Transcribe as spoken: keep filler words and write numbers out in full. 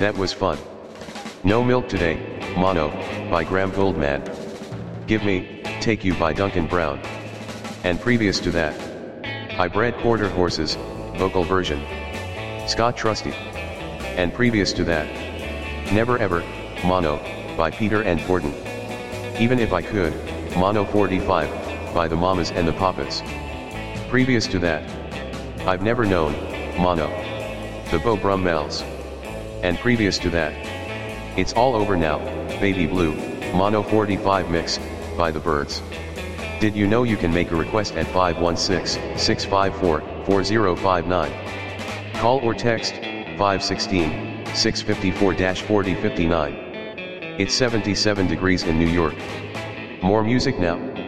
That was fun. No Milk Today, Mono, by Graham Goldman. Give Me, Take You by Duncan Brown. And previous to that, I Bred Quarter Horses, vocal version, Scott Trusty. And previous to that, Never Ever, Mono, by Peter and Porton. Even If I Could, Mono forty-five, by the Mamas and the Papas. Previous to that, I've Never Known, Mono, the Beau Brummels. And previous to that, It's All Over Now, Baby Blue, Mono forty-five mix, by The Byrds. Did you know you can make a request at five one six, six five four, four zero five nine? Call or text, five one six, six five four, four zero five nine. It's seventy-seven degrees in New York. More music now.